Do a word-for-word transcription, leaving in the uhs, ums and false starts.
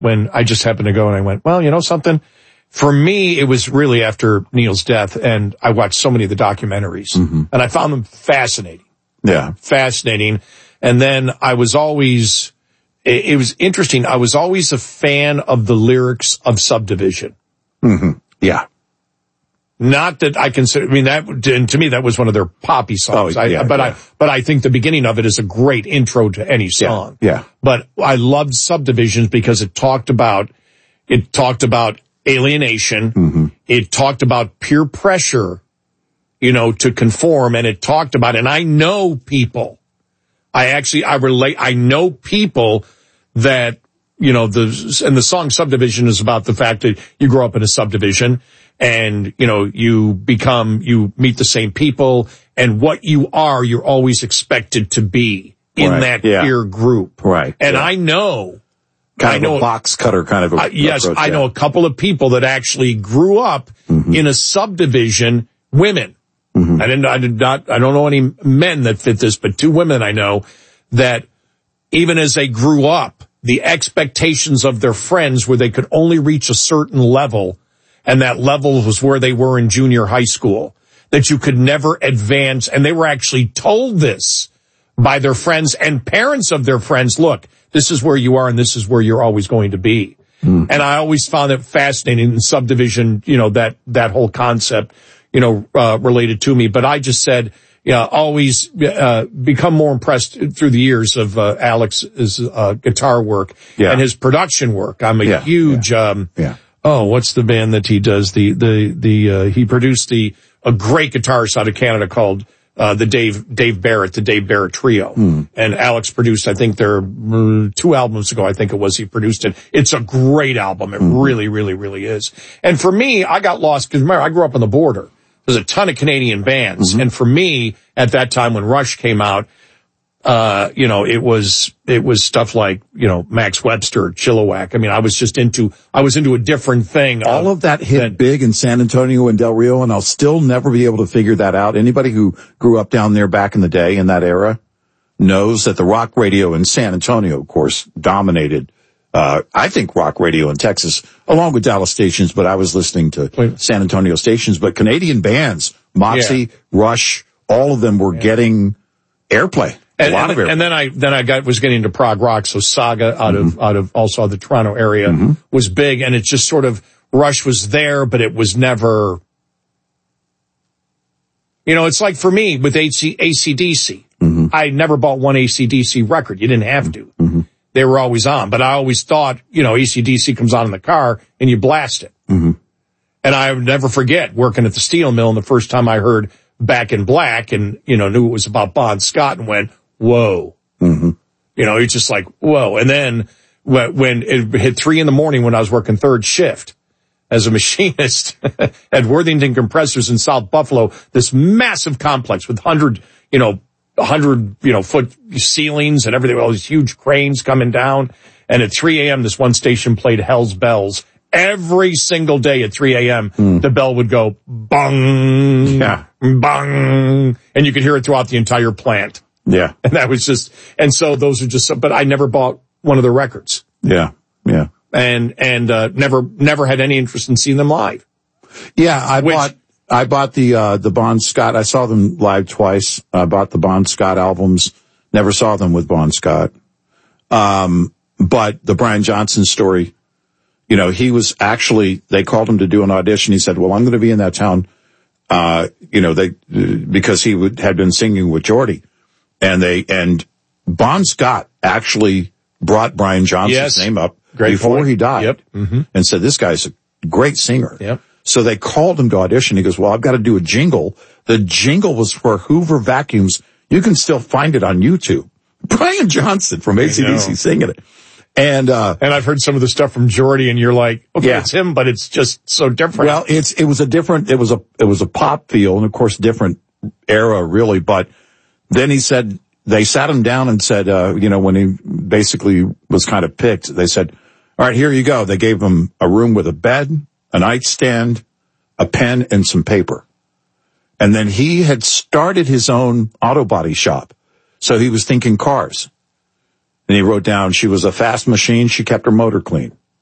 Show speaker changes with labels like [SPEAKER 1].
[SPEAKER 1] when I just happened to go and I went, well, you know something? For me, it was really after Neil's death, and I watched so many of the documentaries, mm-hmm. and I found them fascinating.
[SPEAKER 2] Yeah.
[SPEAKER 1] Fascinating. And then I was always, it, it was interesting, I was always a fan of the lyrics of Subdivision.
[SPEAKER 2] Mm-hmm. Yeah.
[SPEAKER 1] Not that I consider, I mean, that, and to me, that was one of their poppy songs.
[SPEAKER 2] Oh, yeah,
[SPEAKER 1] I, but
[SPEAKER 2] yeah.
[SPEAKER 1] I, but I think the beginning of it is a great intro to any song.
[SPEAKER 2] Yeah, yeah.
[SPEAKER 1] But I loved Subdivisions because it talked about, it talked about alienation.
[SPEAKER 2] Mm-hmm.
[SPEAKER 1] It talked about peer pressure, you know, to conform. And it talked about, and I know people, I actually, I relate, I know people that, you know, the, and the song Subdivision is about the fact that you grow up in a subdivision and, you know, you become, you meet the same people, and what you are, you're always expected to be in
[SPEAKER 2] right.
[SPEAKER 1] that
[SPEAKER 2] yeah.
[SPEAKER 1] peer group.
[SPEAKER 2] Right.
[SPEAKER 1] And
[SPEAKER 2] yeah.
[SPEAKER 1] I know,
[SPEAKER 2] kind
[SPEAKER 1] I
[SPEAKER 2] of
[SPEAKER 1] know,
[SPEAKER 2] a box cutter kind of a
[SPEAKER 1] uh, yes,
[SPEAKER 2] approach,
[SPEAKER 1] I
[SPEAKER 2] yeah.
[SPEAKER 1] know a couple of people that actually grew up
[SPEAKER 2] mm-hmm.
[SPEAKER 1] in a subdivision, women.
[SPEAKER 2] Mm-hmm.
[SPEAKER 1] I didn't, I did not, I don't know any men that fit this, but two women I know that even as they grew up, the expectations of their friends where they could only reach a certain level, and that level was where they were in junior high school, that you could never advance. And they were actually told this by their friends and parents of their friends. Look, this is where you are and this is where you're always going to be. Mm. And I always found it fascinating in Subdivision, you know, that, that whole concept, you know, uh, related to me. But I just said, yeah, always, uh, become more impressed through the years of, uh, Alex's, uh, guitar work
[SPEAKER 2] yeah.
[SPEAKER 1] and his production work. I'm a
[SPEAKER 2] yeah.
[SPEAKER 1] huge,
[SPEAKER 2] yeah.
[SPEAKER 1] um,
[SPEAKER 2] yeah.
[SPEAKER 1] oh, what's the band that he does? The, the, the, uh, he produced the, a great guitarist out of Canada called, uh, the Dave, Dave Barrett, the Dave Barrett Trio.
[SPEAKER 2] Mm.
[SPEAKER 1] And Alex produced, I think their, uh, two albums ago, I think it was, he produced it. It's a great album. It mm. really, really, really is. And for me, I got lost, because remember, I grew up on the border. There's a ton of Canadian bands. Mm-hmm. And for me, at that time when Rush came out, uh, you know, it was, it was stuff like, you know, Max Webster, Chilliwack. I mean, I was just into, I was into a different thing.
[SPEAKER 2] All of, of that hit than, big in San Antonio and Del Rio, and I'll still never be able to figure that out. Anybody who grew up down there back in the day in that era knows that the rock radio in San Antonio, of course, dominated, uh, I think rock radio in Texas, along with Dallas stations, but I was listening to Wait. San Antonio stations. But Canadian bands, Moxie, yeah. Rush, all of them were yeah. getting airplay.
[SPEAKER 1] And, and, and then I, then I got, was getting into prog rock. So Saga out mm-hmm. of, out of also the Toronto area mm-hmm. was big. And it just sort of, Rush was there, but it was never, you know, it's like for me with A C D C. Mm-hmm. I never bought one A C D C record. You didn't have to.
[SPEAKER 2] Mm-hmm.
[SPEAKER 1] They were always on, but I always thought, you know, A C D C comes on in the car and you blast it.
[SPEAKER 2] Mm-hmm.
[SPEAKER 1] And I would never forget working at the steel mill and the first time I heard Back in Black and, you know, knew it was about Bon Scott and went, whoa.
[SPEAKER 2] Mm-hmm.
[SPEAKER 1] You know, it's just like, whoa. And then when it hit three in the morning when I was working third shift as a machinist at Worthington Compressors in South Buffalo, this massive complex with hundred, you know, hundred, you know, foot ceilings and everything, all these huge cranes coming down. And at three a.m., this one station played Hell's Bells. Every single day at three a.m., mm. the bell would go bung,
[SPEAKER 2] yeah.
[SPEAKER 1] bung, and you could hear it throughout the entire plant.
[SPEAKER 2] Yeah.
[SPEAKER 1] And that was just, and so those are just, but I never bought one of their records.
[SPEAKER 2] Yeah. Yeah.
[SPEAKER 1] And, and, uh, never, never had any interest in seeing them live.
[SPEAKER 2] Yeah. I
[SPEAKER 1] Which,
[SPEAKER 2] bought, I bought the, uh, the Bon Scott. I saw them live twice. I bought the Bon Scott albums. Never saw them with Bon Scott. Um, but the Brian Johnson story, you know, he was actually, they called him to do an audition. He said, well, I'm going to be in that town, uh, you know, they, because he would, had been singing with Geordie. And they, and Bon Scott actually brought Brian Johnson's
[SPEAKER 1] yes.
[SPEAKER 2] name up
[SPEAKER 1] Great
[SPEAKER 2] before
[SPEAKER 1] point.
[SPEAKER 2] he died.
[SPEAKER 1] Yep. Mm-hmm.
[SPEAKER 2] And said, this guy's a great singer.
[SPEAKER 1] Yep.
[SPEAKER 2] So they called him to audition. He goes, well, I've got to do a jingle. The jingle was for Hoover Vacuums. You can still find it on YouTube. Brian Johnson from A C D C singing it. And, uh,
[SPEAKER 1] and I've heard some of the stuff from Geordie and you're like, okay, yeah. it's him, but it's just so different.
[SPEAKER 2] Well, it's, it was a different, it was a, it was a pop feel and of course different era really. But then he said, they sat him down and said, uh, you know, when he basically was kind of picked, they said, all right, here you go. They gave him a room with a bed, a nightstand, a pen, and some paper. And then he had started his own auto body shop. So he was thinking cars. And he wrote down, she was a fast machine. She kept her motor clean.